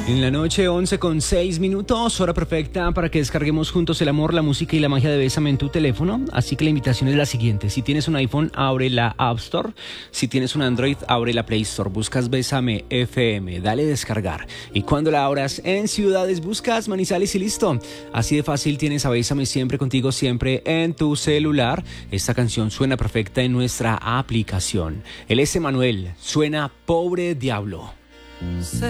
En la noche 11:06, hora perfecta para que descarguemos juntos el amor, la música y la magia de Bésame en tu teléfono. Así que la invitación es la siguiente: si tienes un iPhone, abre la App Store. Si tienes un Android, abre la Play Store. Buscas Bésame FM, dale descargar. Y cuando la abras en ciudades, buscas Manizales y listo. Así de fácil tienes a Bésame siempre contigo, siempre en tu celular. Esta canción suena perfecta en nuestra aplicación. El S. Manuel suena Pobre Diablo. Sé